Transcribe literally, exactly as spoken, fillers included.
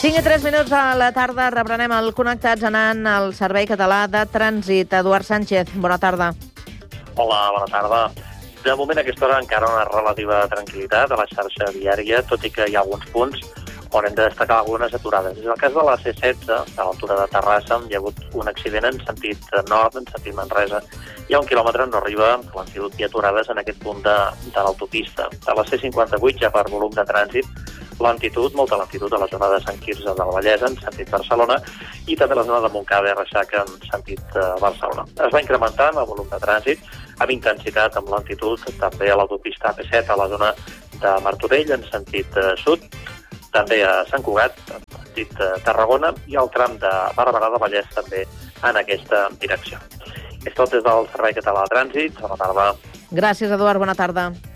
cinc i tres minuts a la tarda, reprenem el Connectats anant al Servei Català de Trànsit. Eduard Sánchez, bona tarda. Hola, bona tarda. De moment, a aquesta hora, encara una relativa tranquil·litat a la xarxa viària, tot i que hi ha alguns punts on hem de destacar algunes aturades. És el cas de la C setze, a l'altura de Terrassa, hi ha hagut un accident en sentit nord, en sentit Manresa. Hi ha un quilòmetre, no arriba, l'han sigut i aturades en aquest punt de, de l'autopista. A la C cinquanta-vuit, ja per volum de trànsit, lentitud, molta lentitud a la zona de Sant Quirze del Vallès, en sentit Barcelona, i també a la zona de Montcada i Reixac, en sentit uh, Barcelona. Es va incrementant el volum de trànsit, amb intensitat, amb lentitud, també a l'autopista A P set, a la zona de Martorell, en sentit uh, sud, també a Sant Cugat, en sentit uh, Tarragona, i el tram de Barberà del Vallès també en aquesta direcció. És tot des del Servei Català de Trànsit. Bona tarda. Gràcies, Eduard. Bona tarda.